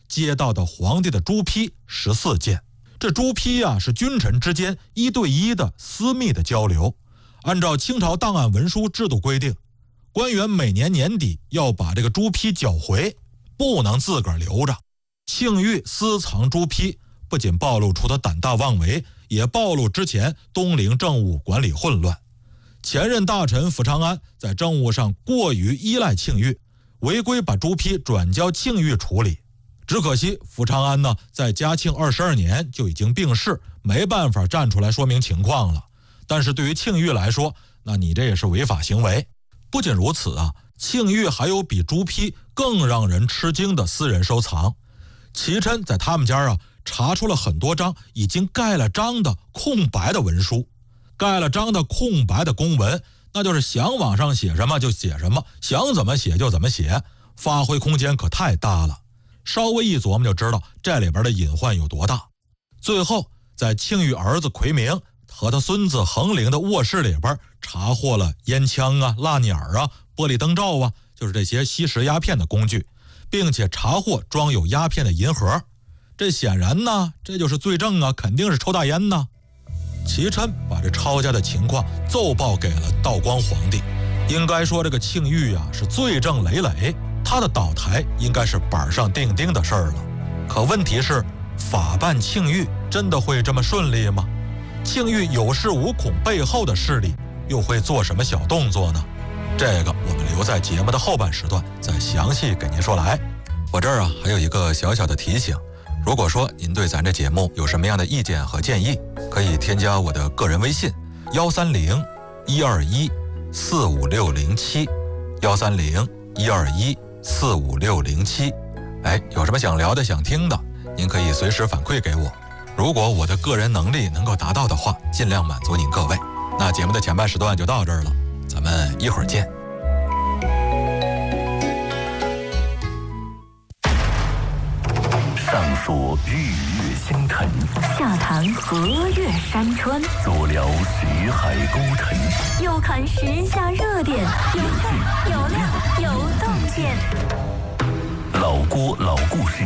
接到的皇帝的朱批14件。这朱批啊，是君臣之间1对1的私密的交流。按照清朝档案文书制度规定，官员每年年底要把这个朱批缴回，不能自个儿留着。庆玉私藏朱批，不仅暴露出他胆大妄为，也暴露之前东陵政务管理混乱。前任大臣傅长安在政务上过于依赖庆玉，违规把朱批转交庆玉处理。只可惜傅长安呢，在嘉庆22年就已经病逝，没办法站出来说明情况了。但是对于庆玉来说，那你这也是违法行为。不仅如此啊，庆玉还有比朱批更让人吃惊的私人收藏。其琛在他们家啊，查出了很多张已经盖了章的空白的文书。盖了章的空白的公文，那就是想往上写什么就写什么，想怎么写就怎么写，发挥空间可太大了。稍微一琢磨就知道这里边的隐患有多大。最后在庆玉儿子奎明和他孙子恒陵的卧室里边查获了烟枪啊、蜡捻啊、玻璃灯罩啊，就是这些吸食鸦片的工具，并且查获装有鸦片的银盒。这显然呢，这就是罪证啊，肯定是抽大烟呢。其琛把这抄家的情况奏报给了道光皇帝。应该说这个庆玉啊是罪证累累，他的倒台应该是板上钉钉的事儿了。可问题是，法办庆玉真的会这么顺利吗？庆玉有恃无恐背后的势力又会做什么小动作呢？这个我们留在节目的后半时段再详细给您说来。我这儿啊还有一个小小的提醒，如果说您对咱这节目有什么样的意见和建议，可以添加我的个人微信130-121-45607，130-121-45607。有什么想聊的想听的，您可以随时反馈给我。如果我的个人能力能够达到的话，尽量满足您各位。那节目的前半时段就到这儿了，咱们一会儿见。 上说日月星辰， 下谈河岳山川， 左聊识海沟沉， 右看时下热点，有趣有料有洞见。 老郭老故事。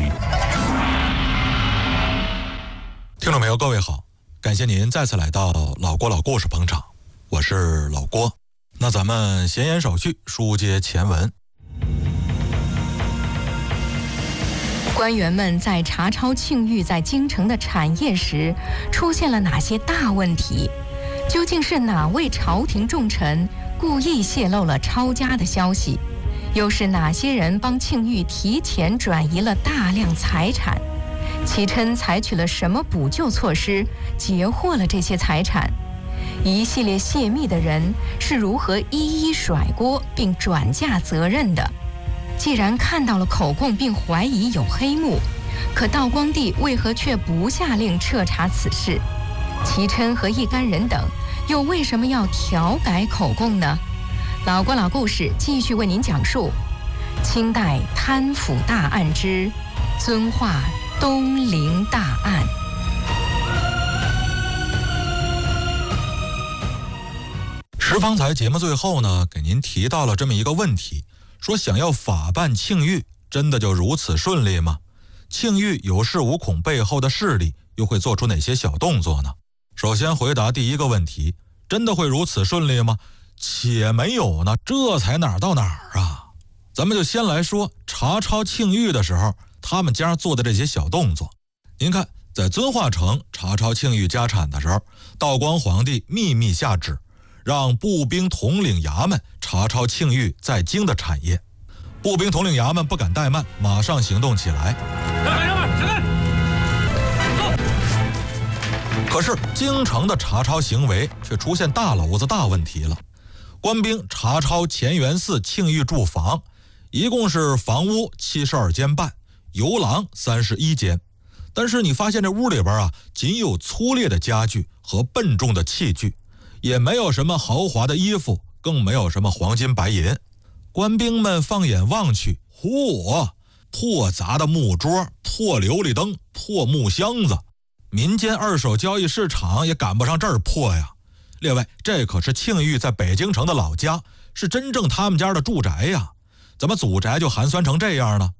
听众朋友各位好，感谢您再次来到老郭老故事捧场，我是老郭。那咱们闲言少叙，书接前文。 官员们在查抄庆玉在京城的产业时，出现了哪些大问题？究竟是哪位朝廷重臣故意泄露了抄家的消息？又是哪些人帮庆玉提前转移了大量财产？其琛采取了什么补救措施，截获了这些财产？一系列泄密的人是如何一一甩锅并转嫁责任的？既然看到了口供并怀疑有黑幕，可道光帝为何却不下令彻查此事？其琛和一干人等又为什么要调改口供呢？老郭老故事继续为您讲述清代贪腐大案之遵化东陵大案。 方才节目最后呢，给您提到了这么一个问题，说想要法办庆玉，真的就如此顺利吗？庆玉有恃无恐背后的势力又会做出哪些小动作呢？首先回答第一个问题，真的会如此顺利吗？且没有呢，这才哪儿到哪儿啊。咱们就先来说查抄庆玉的时候，他们家做的这些小动作。您看，在遵化城查抄庆玉家产的时候，道光皇帝秘密下旨，让步兵统领衙门查抄庆玉在京的产业。步兵统领衙门不敢怠慢，马上行动起来。可是京城的查抄行为却出现大娄子大问题了。官兵查抄乾元寺庆玉住房，一共是房屋72间半，游廊31间。但是你发现这屋里边仅有粗劣的家具和笨重的器具，也没有什么豪华的衣服，更没有什么黄金白银。官兵们放眼望去，破杂的木桌、破琉璃灯、破木箱子，民间二手交易市场也赶不上这儿破呀。列位，这可是庆玉在北京城的老家，是真正他们家的住宅呀，怎么祖宅就寒酸成这样呢？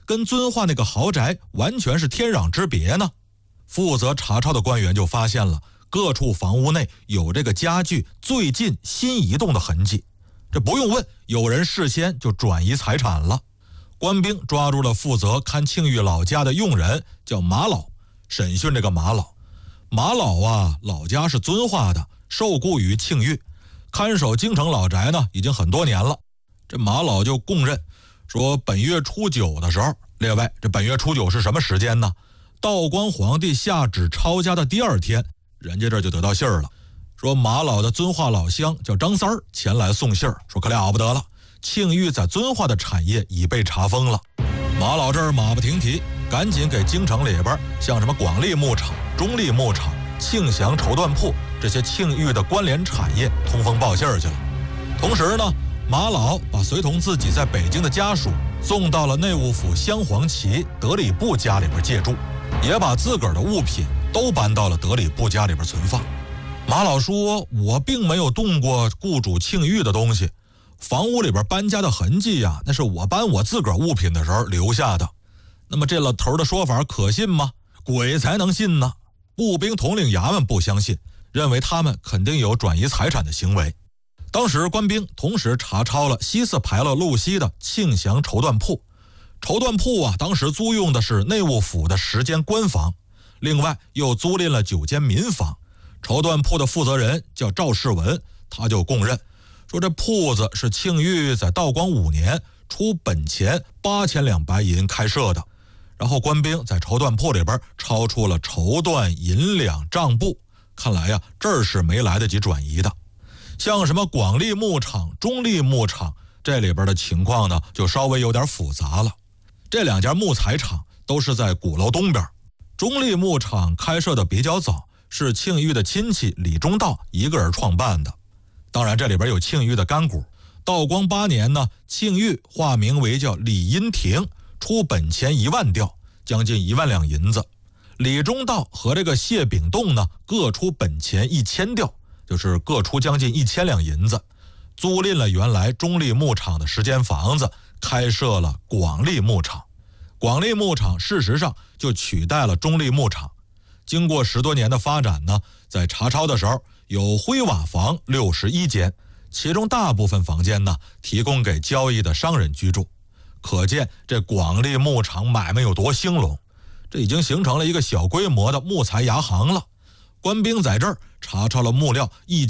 跟遵化那个豪宅完全是天壤之别呢？负责查抄的官员就发现了各处房屋内有这个家具最近新移动的痕迹，这不用问，有人事先就转移财产了。官兵抓住了负责看庆玉老家的佣人，叫马老，审讯这个马老。马老啊，老家是遵化的，受雇于庆玉，看守京城老宅呢已经很多年了。这马老就供认说，本月初9的时候，列位，这本月初9是什么时间呢？道光皇帝下旨抄家的第2天，人家这就得到信儿了，说马老的遵化老乡叫张三儿前来送信儿，说可了不得了，庆玉在遵化的产业已被查封了。马老这儿马不停蹄，赶紧给京城里边像什么广利牧场、中利牧场、庆祥绸缎铺这些庆玉的关联产业通风报信儿去了。同时呢，马老把随同自己在北京的家属送到了内务府镶黄旗德里布家里边借住，也把自个儿的物品都搬到了德里布家里边存放。马老说，我并没有动过雇主庆玉的东西，房屋里边搬家的痕迹呀，那是我搬我自个儿物品的时候留下的。那么这老头的说法可信吗？鬼才能信呢。步兵统领衙门不相信，认为他们肯定有转移财产的行为。当时官兵同时查抄了西四牌楼路西的庆祥绸缎铺。绸缎铺啊，当时租用的是内务府的10间官房，另外又租赁了9间民房。绸缎铺的负责人叫赵世文，他就供认说，这铺子是庆玉在道光5年出本钱8000两白银开设的。然后官兵在绸缎铺里边抄出了绸缎、银两、账簿，看来呀，这是没来得及转移的。像什么广利牧场、中利牧场，这里边的情况呢，就稍微有点复杂了。这2家木材厂都是在鼓楼东边，中利牧场开设的比较早，是庆玉的亲戚李中道一个人创办的。当然这里边有庆玉的干股。道光8年呢，庆玉化名为叫李荫廷，出本钱1万吊，将近1万两银子。李中道和这个谢秉栋呢，各出本钱1000吊，就是各出将近1000两银子，租赁了原来中利牧场的10间房子，开设了广利牧场。广利牧场事实上就取代了中利牧场。经过10多年的发展呢，在查抄的时候有灰瓦房61间，其中大部分房间呢提供给交易的商人居住。可见这广利牧场买卖有多兴隆，这已经形成了一个小规模的木材牙行了。官兵在这儿查抄了木料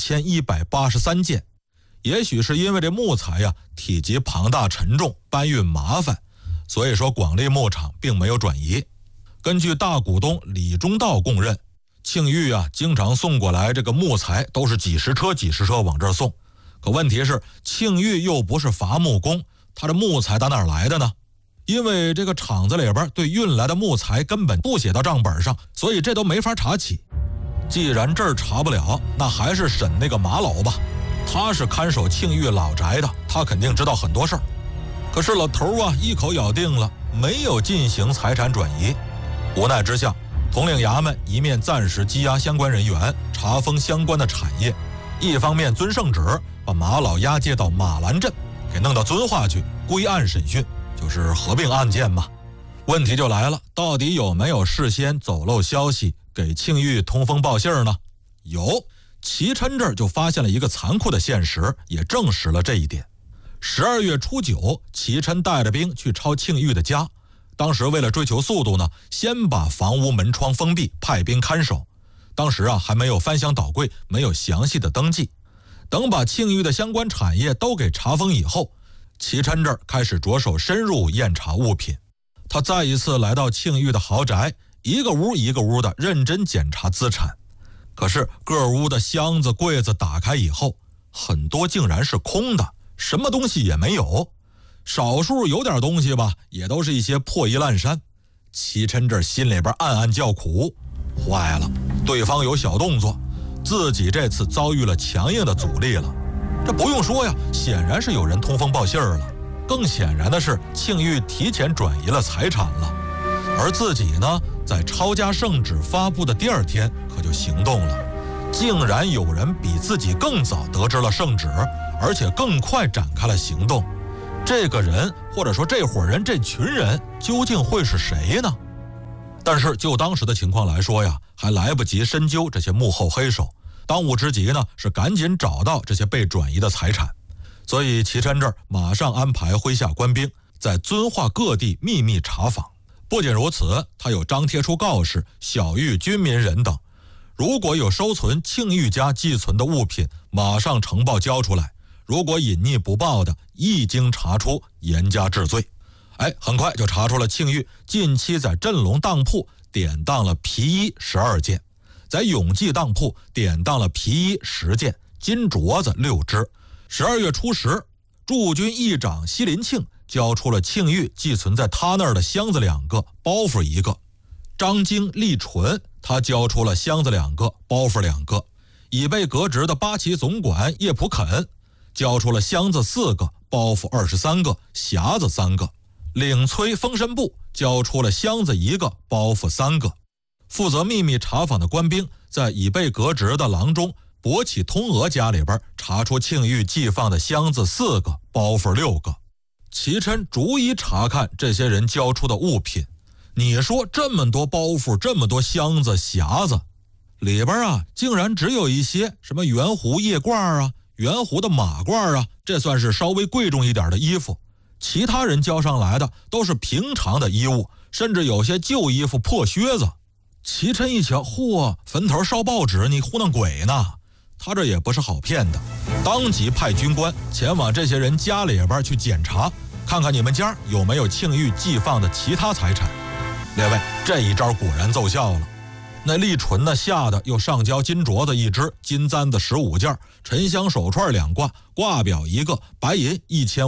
1183件，也许是因为这木材呀体积庞大沉重，搬运麻烦，所以说广利牧场并没有转移。根据大股东李中道供认，庆玉啊经常送过来这个木材都是几十车往这儿送。可问题是，庆玉又不是伐木工，他的木材打哪儿来的呢？因为这个厂子里边对运来的木材根本不写到账本上，所以这都没法查起。既然这儿查不了，那还是审那个马老吧，他是看守庆玉老宅的，他肯定知道很多事儿。可是老头啊一口咬定了没有进行财产转移。无奈之下，统领衙门一面暂时羁押相关人员，查封相关的产业，一方面遵圣旨把马老押解到马兰镇，给弄到遵化去归案审讯，就是合并案件嘛。问题就来了，到底有没有事先走漏消息给庆玉通风报信呢？有。齐琛这儿就发现了一个残酷的现实，也证实了这一点。12月初9，齐琛带着兵去抄庆玉的家。当时为了追求速度呢，先把房屋门窗封闭，派兵看守。当时啊还没有翻箱倒柜，没有详细的登记。等把庆玉的相关产业都给查封以后，齐琛这儿开始着手深入验查物品。他再一次来到庆玉的豪宅，一个屋一个屋的认真检查资产。可是各屋的箱子柜子打开以后，很多竟然是空的，什么东西也没有。少数有点东西吧，也都是一些破衣烂衫。齐琛这心里边暗暗叫苦，坏了，对方有小动作，自己这次遭遇了强硬的阻力了。这不用说呀，显然是有人通风报信儿了。更显然的是，庆玉提前转移了财产了，而自己呢，在抄家圣旨发布的第2天可就行动了。竟然有人比自己更早得知了圣旨，而且更快展开了行动。这个人或者说这伙人这群人究竟会是谁呢？但是就当时的情况来说呀，还来不及深究这些幕后黑手，当务之急呢是赶紧找到这些被转移的财产。所以齐琛这儿马上安排麾下官兵在遵化各地秘密查访。不仅如此，他又张贴出告示，晓谕军民人等，如果有收存庆玉家寄存的物品，马上呈报交出来，如果隐匿不报的，一经查出，严加治罪。很快就查出了庆玉近期在镇龙当铺典当了皮衣12件，在永济当铺典当了皮衣10件，金镯子6只。12月初10，驻军议长西林庆交出了庆玉寄存在他那儿的箱子2个，包袱1个。张经立纯他交出了箱子2个，包袱2个。已被革职的八旗总管叶普肯交出了箱子4个，包袱23个，匣子3个。领崔封身部交出了箱子1个，包袱3个。负责秘密查访的官兵在已被革职的郎中博启通娥家里边查出庆玉寄放的箱子4个，包袱6个。齐琛逐一查看这些人交出的物品，你说这么多包袱，这么多箱子匣子，里边竟然只有一些什么圆弧叶褂圆弧的马褂这算是稍微贵重一点的衣服。其他人交上来的都是平常的衣物，甚至有些旧衣服、破靴子。齐琛一瞧，嚯，坟头烧报纸，你糊弄鬼呢？他这也不是好骗的，当即派军官前往这些人家里边去检查，看看你们家有没有庆玉寄放的其他财产。列位，这一招果然奏效了。那立纯呢，吓得又上交金镯子1只，金簪子15件，沉香手串2挂，挂表1个，白银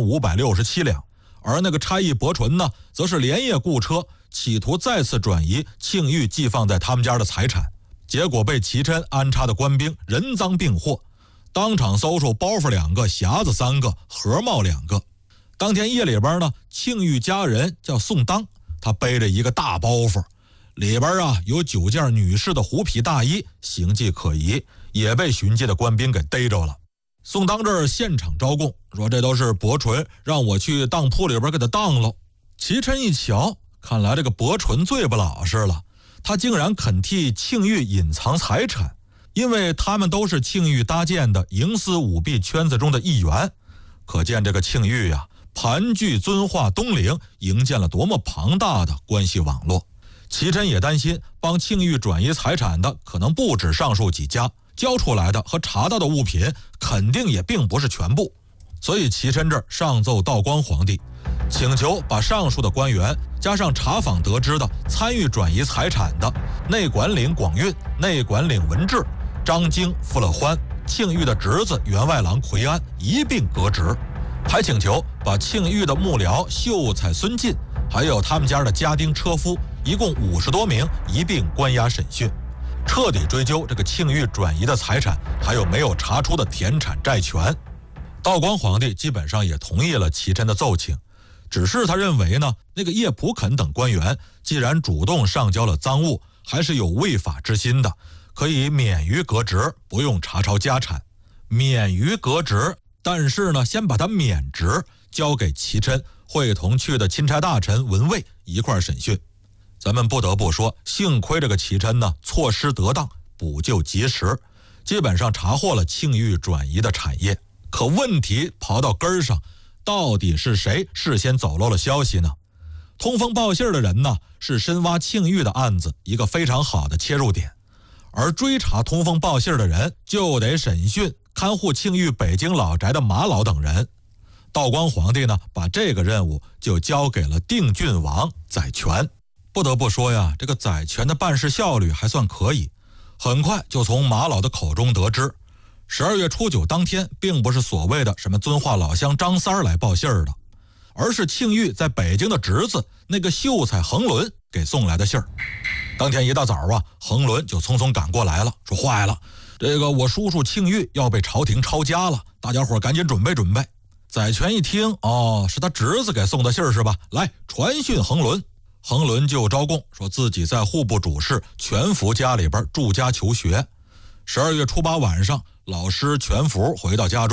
1567两。而那个差役伯纯呢，则是连夜雇车，企图再次转移庆玉寄放在他们家的财产，结果被齐琛安插的官兵人赃并获，当场搜出包袱2个，匣子3个，盒帽2个。当天夜里边呢，庆玉家人叫宋当，他背着一个大包袱，里边有9件女士的狐皮大衣，形迹可疑，也被巡街的官兵给逮着了。宋当这儿现场招供，说这都是伯纯让我去当铺里边给他当喽。齐琛一瞧，看来这个伯纯最不老实了，他竟然肯替庆玉隐藏财产，因为他们都是庆玉搭建的营私舞弊圈子中的一员。可见这个庆玉盘踞遵化东陵，营建了多么庞大的关系网络。齐琛也担心帮庆玉转移财产的可能不止上述几家，交出来的和查到的物品肯定也并不是全部。所以齐琛这儿上奏道光皇帝，请求把上述的官员加上查访得知的参与转移财产的内管领广运、内管领文治、张经、傅乐欢、庆玉的侄子员外郎奎安一并革职，还请求把庆玉的幕僚秀才孙进还有他们家的家丁车夫一共50多名一并关押审讯，彻底追究这个庆玉转移的财产还有没有查出的田产债权。道光皇帝基本上也同意了齐琛的奏请，只是他认为呢，那个叶普肯等官员既然主动上交了赃物，还是有违法之心的，可以免于革职，不用查抄家产。免于革职，但是呢，先把他免职，交给齐琛会同去的钦差大臣文卫一块审讯。咱们不得不说，幸亏这个齐琛呢措施得当，补救及时，基本上查获了庆玉转移的产业。可问题刨到根儿上，到底是谁事先走漏了消息呢？通风报信的人呢，是深挖庆玉的案子一个非常好的切入点，而追查通风报信的人，就得审讯看护庆玉北京老宅的马老等人。道光皇帝呢，把这个任务就交给了定郡王载权。不得不说呀，这个载权的办事效率还算可以，很快就从马老的口中得知，12月初9当天，并不是所谓的什么遵化老乡张三来报信儿的，而是庆玉在北京的侄子那个秀才恒伦给送来的信儿。当天一大早恒伦就匆匆赶过来了，说坏了，这个我叔叔庆玉要被朝廷抄家了，大家伙赶紧准备准备。载权一听，是他侄子给送的信儿是吧？来传讯恒伦。恒伦就招供说自己在户部主事全福家里边住家求学。12月初8晚上，老师全福回到家中，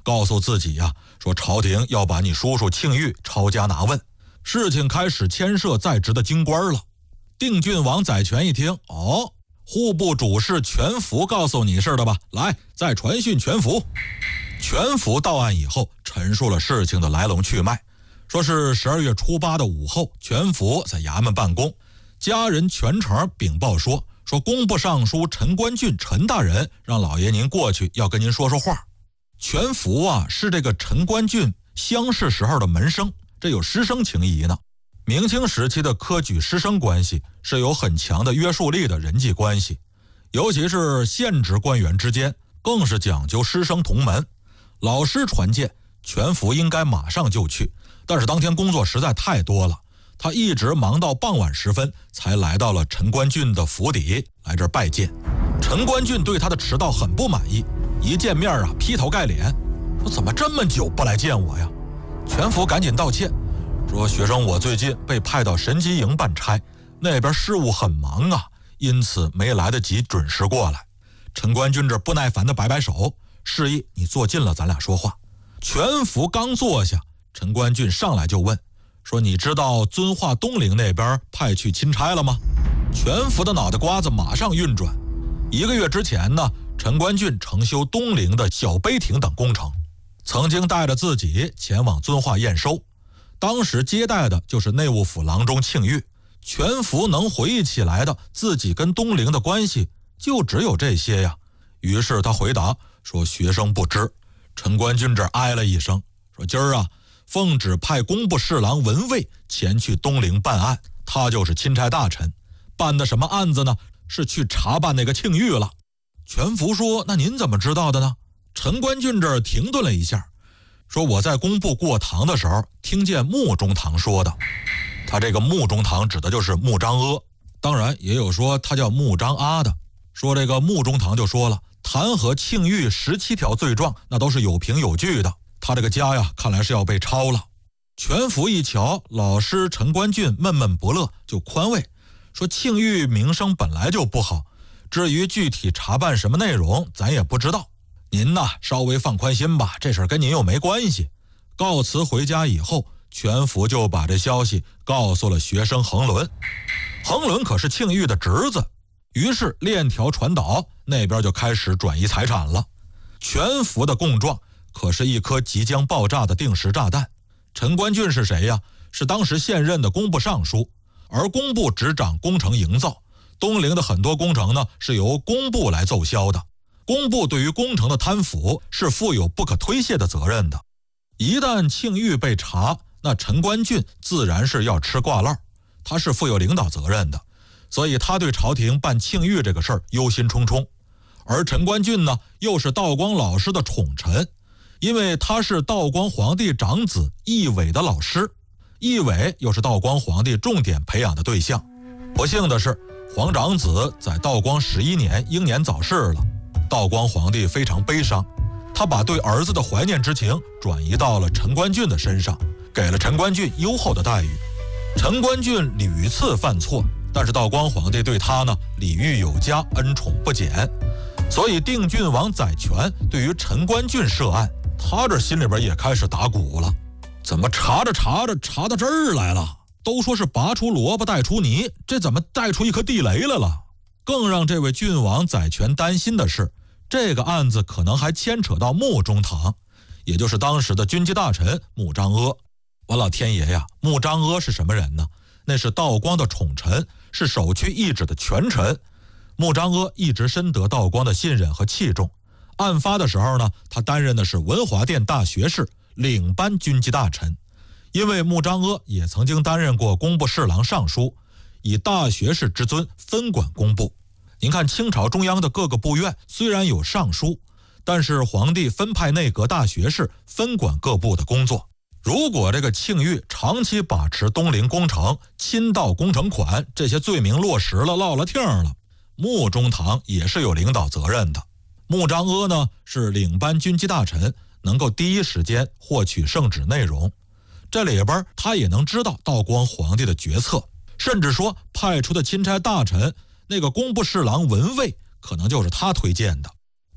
告诉自己呀，说朝廷要把你叔叔庆玉抄家拿问，事情开始牵涉在职的京官了。定郡王载权一听，哦，户部主事全福告诉你是的吧？来，再传讯全福。全福到案以后，陈述了事情的来龙去脉，说是12月初8的午后，全福在衙门办公，家人全城禀报说工部尚书陈官俊陈大人让老爷您过去要跟您说说话。全福啊是这个陈官俊乡试时候的门生，这有师生情谊呢。明清时期的科举师生关系是有很强的约束力的人际关系，尤其是县职官员之间更是讲究师生同门。老师传荐，全福应该马上就去，但是当天工作实在太多了，他一直忙到傍晚时分才来到了陈官俊的府邸，来这儿拜见。陈官俊对他的迟到很不满意，一见面啊劈头盖脸说怎么这么久不来见我呀？全福赶紧道歉，说学生我最近被派到神机营办差，那边事务很忙啊，因此没来得及准时过来。陈官俊这不耐烦地摆摆手，示意你坐近了咱俩说话。全福刚坐下，陈官俊上来就问说你知道遵化东陵那边派去钦差了吗？全福的脑袋瓜子马上运转。1个月之前呢，陈官俊承修东陵的小碑亭等工程，曾经带着自己前往遵化验收，当时接待的就是内务府郎中庆玉。全福能回忆起来的自己跟东陵的关系就只有这些呀。于是他回答说学生不知。陈官俊这哀了一声，说今儿啊奉旨派工部侍郎文蔚前去东陵办案，他就是钦差大臣，办的什么案子呢？是去查办那个庆玉了。全福说那您怎么知道的呢？陈官俊这儿停顿了一下，说我在工部过堂的时候听见穆中堂说的。他这个穆中堂指的就是穆彰阿，当然也有说他叫穆彰阿的。说这个穆中堂就说了，弹劾庆玉17条罪状那都是有凭有据的，他这个家呀看来是要被抄了。全福一瞧老师陈官俊闷闷不乐，就宽慰说庆玉名声本来就不好，至于具体查办什么内容咱也不知道，您呐稍微放宽心吧，这事儿跟您又没关系。告辞回家以后，全福就把这消息告诉了学生恒伦。恒伦可是庆玉的侄子，于是链条传导，那边就开始转移财产了。全福的供状可是一颗即将爆炸的定时炸弹。陈官俊是谁呀？是当时现任的工部尚书，而工部只掌工程营造，东陵的很多工程呢是由工部来奏销的。工部对于工程的贪腐是负有不可推卸的责任的。一旦庆玉被查，那陈官俊自然是要吃挂漏，他是负有领导责任的，所以他对朝廷办庆玉这个事儿忧心忡忡。而陈官俊呢又是道光老师的宠臣，因为他是道光皇帝长子奕纬的老师，奕纬又是道光皇帝重点培养的对象。不幸的是，皇长子在道光11年英年早逝了，道光皇帝非常悲伤，他把对儿子的怀念之情转移到了陈官俊的身上，给了陈官俊优厚的待遇。陈官俊屡次犯错，但是道光皇帝对他呢礼遇有加，恩宠不减，所以定郡王载权对于陈官俊涉案，他这心里边也开始打鼓了。怎么查着查着查到这儿来了？都说是拔出萝卜带出泥，这怎么带出一颗地雷来了？更让这位郡王载权担心的是，这个案子可能还牵扯到穆中堂，也就是当时的军机大臣穆彰阿。我老天爷呀，穆彰阿是什么人呢？那是道光的宠臣，是首屈一指的权臣。穆彰阿一直深得道光的信任和器重。案发的时候呢，他担任的是文华殿大学士，领班军机大臣。因为穆彰阿也曾经担任过工部侍郎尚书，以大学士之尊分管工部。您看清朝中央的各个部院虽然有尚书，但是皇帝分派内阁大学士分管各部的工作。如果这个庆玉长期把持东陵工程、侵盗工程款这些罪名落实了、落了听了，穆中堂也是有领导责任的。穆彰阿呢是领班军机大臣，能够第一时间获取圣旨内容，这里边他也能知道道光皇帝的决策，甚至说派出的钦差大臣那个工部侍郎文蔚可能就是他推荐的。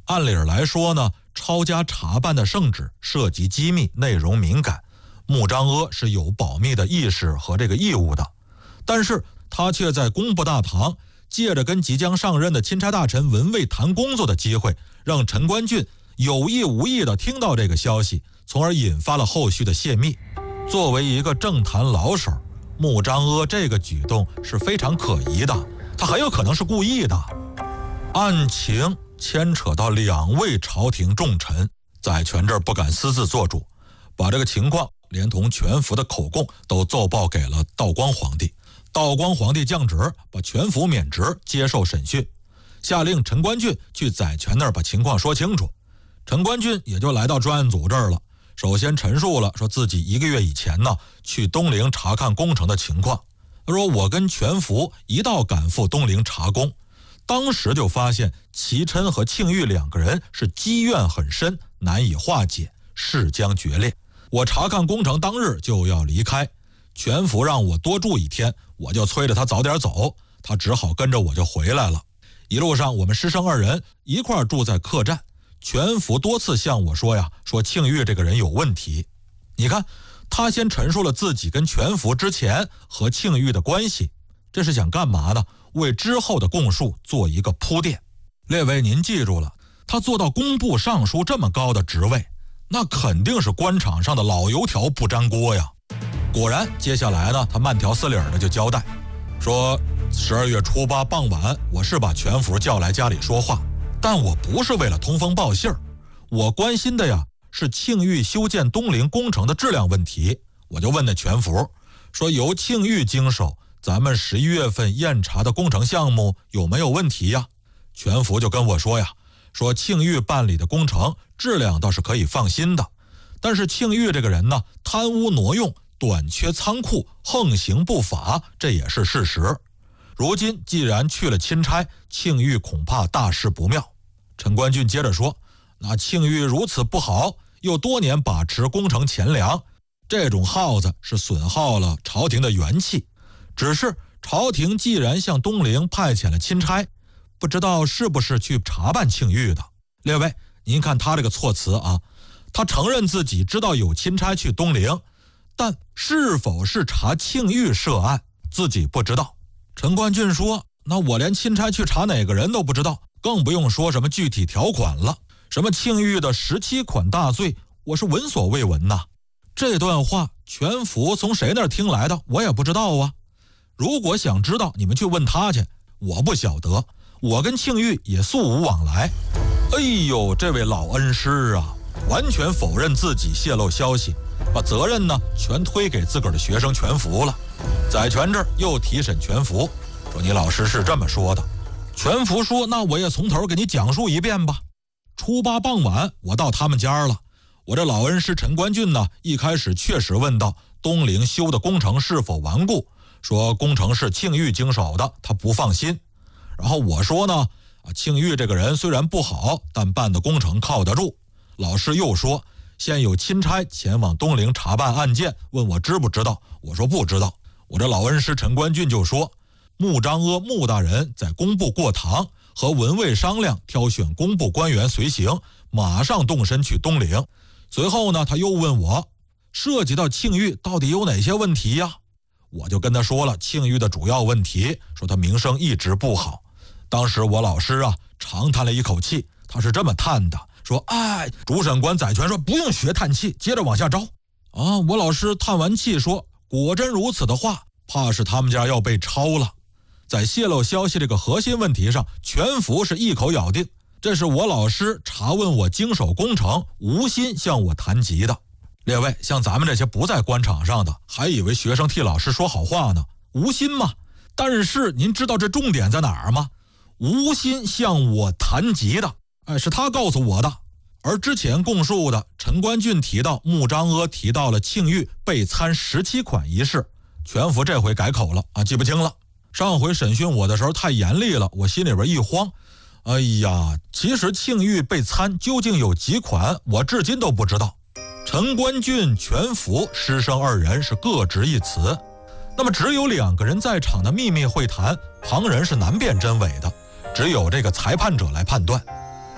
按理来说呢，抄家查办的圣旨涉及机密，内容敏感，穆彰阿是有保密的意识和这个义务的。但是他却在工部大堂借着跟即将上任的钦差大臣文蔚谈工作的机会，让陈官俊有意无意地听到这个消息，从而引发了后续的泄密。作为一个政坛老手，穆彰阿这个举动是非常可疑的，他很有可能是故意的。案情牵扯到2位朝廷重臣，载权这儿不敢私自做主，把这个情况连同全福的口供都奏报给了道光皇帝。道光皇帝降旨，把全福免职，接受审讯，下令陈官俊去载权那儿把情况说清楚。陈官俊也就来到专案组这儿了，首先陈述了说自己1个月以前呢去东陵查看工程的情况。他说我跟全福一道赶赴东陵查工，当时就发现齐琛和庆玉2个人是积怨很深，难以化解，势将决裂。我查看工程当日就要离开，全福让我多住1天，我就催着他早点走，他只好跟着我就回来了。一路上我们师生2人一块住在客栈，全福多次向我说说庆玉这个人有问题。你看，他先陈述了自己跟全福之前和庆玉的关系，这是想干嘛呢？为之后的供述做一个铺垫。列位您记住了，他做到工部尚书这么高的职位，那肯定是官场上的老油条不粘锅呀。果然接下来呢，他慢条斯理的就交代说12月初8傍晚，我是把全福叫来家里说话，但我不是为了通风报信儿，我关心的是庆玉修建东陵工程的质量问题。我就问那全福说，由庆玉经手，咱们11月份验查的工程项目有没有问题呀？全福就跟我说说庆玉办理的工程质量倒是可以放心的，但是庆玉这个人呢，贪污挪用，短缺仓库，横行不法，这也是事实。如今既然去了钦差，庆玉恐怕大事不妙。陈官俊接着说，那庆玉如此不好，又多年把持工程钱粮，这种耗子是损耗了朝廷的元气。只是朝廷既然向东陵派遣了钦差，不知道是不是去查办庆玉的。列位您看他这个措辞他承认自己知道有钦差去东陵，但是否是查庆玉涉案自己不知道。陈官俊说，那我连钦差去查哪个人都不知道，更不用说什么具体条款了，什么庆玉的17款大罪我是闻所未闻呐。这段话全福从谁那儿听来的我也不知道如果想知道，你们去问他去，我不晓得，我跟庆玉也素无往来。哎呦，这位老恩师完全否认自己泄露消息，把责任呢全推给自个儿的学生全福了。载权这儿又提审全福，说你老师是这么说的。全福说，那我也从头给你讲述一遍吧。初8傍晚我到他们家了，我这老恩师陈官俊呢，一开始确实问到东陵修的工程是否顽固，说工程是庆玉经手的，他不放心。然后我说呢，庆玉这个人虽然不好，但办的工程靠得住。老师又说，现有钦差前往东陵查办案件，问我知不知道，我说不知道。我这老恩师陈官俊就说，穆彰阿穆大人在工部过堂，和文蔚商量挑选工部官员随行，马上动身去东陵。随后呢，他又问我涉及到庆玉到底有哪些问题呀？我就跟他说了庆玉的主要问题，说他名声一直不好。当时我老师长叹了一口气，他是这么叹的，说主审官载权说不用学叹气，接着往下招。我老师叹完气说，果真如此的话，怕是他们家要被抄了。在泄露消息这个核心问题上，全福是一口咬定，这是我老师查问我经手工程，无心向我谈及的。列位，像咱们这些不在官场上的，还以为学生替老师说好话呢，无心嘛。但是您知道这重点在哪儿吗？无心向我谈及的，是他告诉我的。而之前供述的陈官俊提到穆彰阿提到了庆玉被参17款一事，全福这回改口了记不清了。上回审讯我的时候太严厉了，我心里边一慌。哎呀，其实庆玉被参究竟有几款，我至今都不知道。陈官俊、全福师生2人是各执一词，那么只有2个人在场的秘密会谈，旁人是难辨真伪的，只有这个裁判者来判断。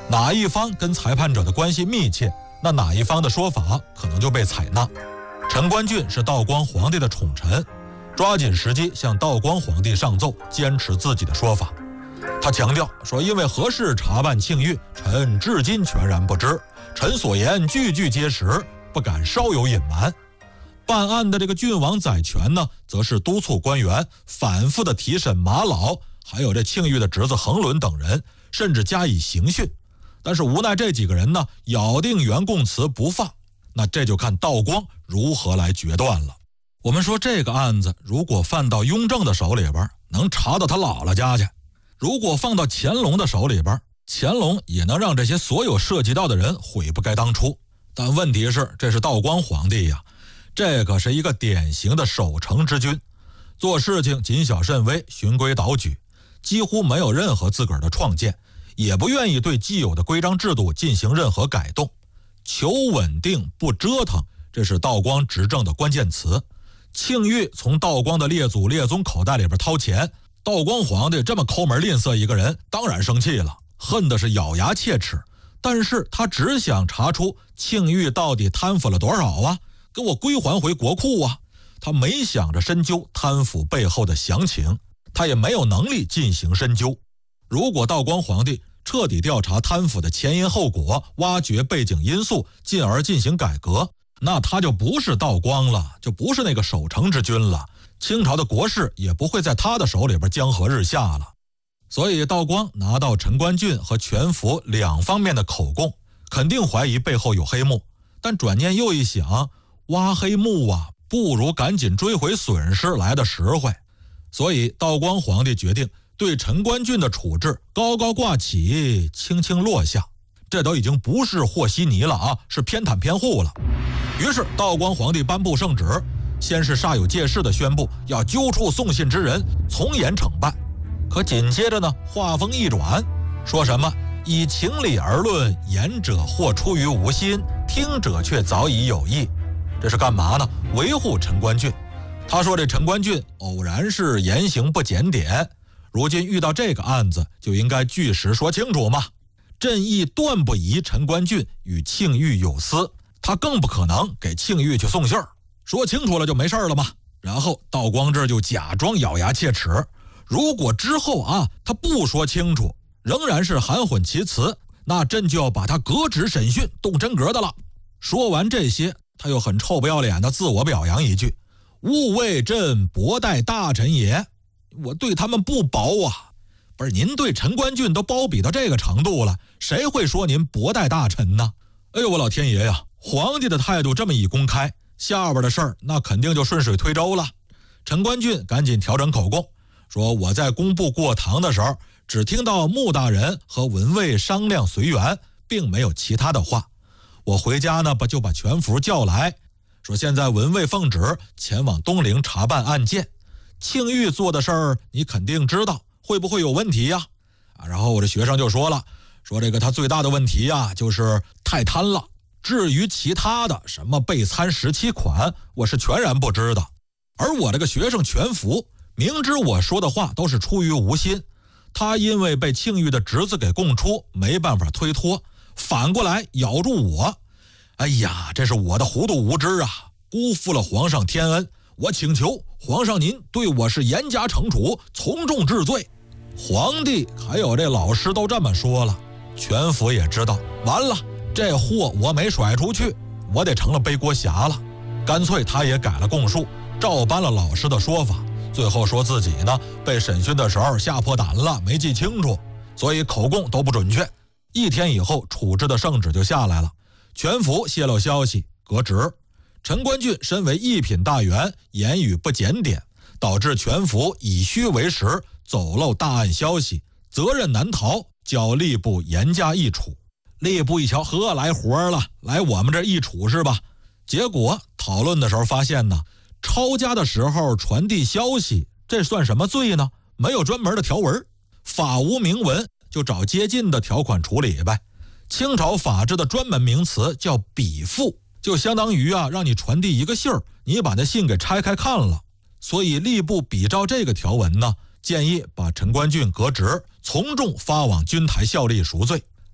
哪一方跟裁判者的关系密切，那哪一方的说法可能就被采纳。陈官俊是道光皇帝的宠臣，抓紧时机向道光皇帝上奏，坚持自己的说法。他强调说，因为何事查办庆玉，臣至今全然不知，臣所言句句皆实，不敢稍有隐瞒。办案的这个郡王载权呢，则是督促官员反复的提审马老，还有这庆玉的侄子恒伦等人，甚至加以刑讯。但是无奈这几个人呢，咬定原供词不放，那这就看道光如何来决断了。我们说这个案子如果犯到雍正的手里边，能查到他姥姥家去；如果放到乾隆的手里边，乾隆也能让这些所有涉及到的人悔不该当初。但问题是，这是道光皇帝呀，这可是一个典型的守成之君，做事情谨小慎微，循规蹈矩，几乎没有任何自个儿的创建，也不愿意对既有的规章制度进行任何改动。求稳定不折腾，这是道光执政的关键词。庆玉从道光的列祖列宗口袋里边掏钱，道光皇帝这么抠门吝啬一个人，当然生气了，恨的是咬牙切齿。但是他只想查出庆玉到底贪腐了多少啊，给我归还回国库啊。他没想着深究贪腐背后的详情，他也没有能力进行深究。如果道光皇帝彻底调查贪腐的前因后果，挖掘背景因素，进而进行改革，那他就不是道光了，就不是那个守成之君了。清朝的国事也不会在他的手里边江河日下了。所以道光拿到陈官俊和全福两方面的口供，肯定怀疑背后有黑幕，但转念又一想，挖黑幕啊，不如赶紧追回损失来的实惠。所以道光皇帝决定对陈官俊的处置高高挂起，轻轻落下。这都已经不是和稀泥了啊，是偏袒偏护了。于是道光皇帝颁布圣旨，先是煞有介事地宣布要揪出送信之人，从严惩办。可紧接着呢，话锋一转，说什么以情理而论，言者或出于无心，听者却早已有意。这是干嘛呢？维护陈官俊。他说这陈官俊偶然是言行不检点，如今遇到这个案子就应该据实说清楚嘛。朕亦断不疑陈官俊与庆玉有私，他更不可能给庆玉去送信儿，说清楚了就没事了嘛。然后道光这就假装咬牙切齿，如果之后啊他不说清楚，仍然是含混其辞，那朕就要把他革职审讯，动真格的了。说完这些，他又很臭不要脸的自我表扬一句：勿谓朕薄待大臣也，我对他们不薄啊。不是，您对陈官俊都包庇到这个程度了，谁会说您薄待大臣呢？哎呦我老天爷呀，皇帝的态度这么一公开，下边的事儿那肯定就顺水推舟了。陈官俊赶紧调整口供，说我在工部过堂的时候，只听到穆大人和文卫商量随缘，并没有其他的话。我回家呢就把全福叫来，说现在文卫奉旨前往东陵查办案件，庆玉做的事儿你肯定知道，会不会有问题呀？然后我这学生就说了，说这个他最大的问题呀就是太贪了，至于其他的什么被参17款，我是全然不知道。而我这个学生全福明知我说的话都是出于无心，他因为被庆玉的侄子给供出，没办法推脱，反过来咬住我。哎呀，这是我的糊涂无知啊，辜负了皇上天恩，我请求皇上您对我是严加惩处，从重治罪。皇帝还有这老师都这么说了，全福也知道完了，这货我没甩出去，我得成了背锅侠了。干脆他也改了供述，照搬了老师的说法，最后说自己呢被审讯的时候吓破胆了，没记清楚，所以口供都不准确。1天以后处置的圣旨就下来了，全福泄露消息革职。陈官俊身为一品大员，言语不检点，导致全福以虚为实，走漏大案消息，责任难逃，交吏部严加议处。吏部一瞧，呵，来活了，来我们这议处是吧？结果讨论的时候发现呢，抄家的时候传递消息，这算什么罪呢？没有专门的条文，法无明文，就找接近的条款处理呗。清朝法制的专门名词叫笔附，就相当于让你传递一个信儿，你把那信给拆开看了。所以吏部比照这个条文呢，建议把陈官俊革职，从重发往军台效力赎罪。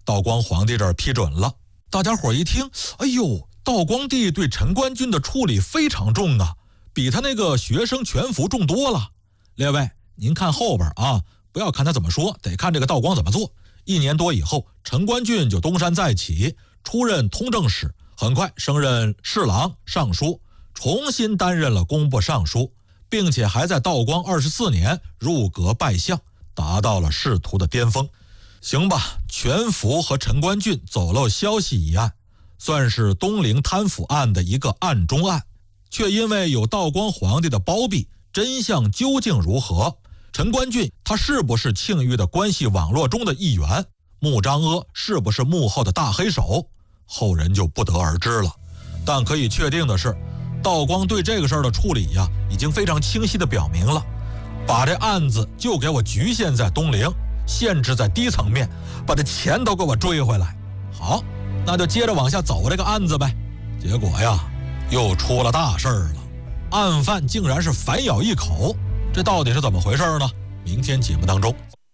道光皇帝这儿批准了。大家伙一听，哎呦，道光帝对陈官俊的处理非常重啊，比他那个学生全福重多了。列位，您看后边啊，不要看他怎么说，得看这个道光怎么做。1年多以后，陈官俊就东山再起，出任通政使，很快升任侍郎、尚书，重新担任了工部尚书，并且还在道光24年入阁拜相，达到了仕途的巅峰。行吧，全福和陈官俊走漏消息一案，算是东陵贪腐案的一个案中案，却因为有道光皇帝的包庇，真相究竟如何？陈官俊他是不是庆玉的关系网络中的一员？穆彰阿是不是幕后的大黑手？后人就不得而知了。但可以确定的是，道光对这个事儿的处理呀，已经非常清晰地表明了，把这案子就给我局限在东陵，限制在低层面，把这钱都给我追回来。好，那就接着往下走这个案子呗。结果呀，又出了大事儿了，案犯竟然是反咬一口，这到底是怎么回事呢？明天节目当中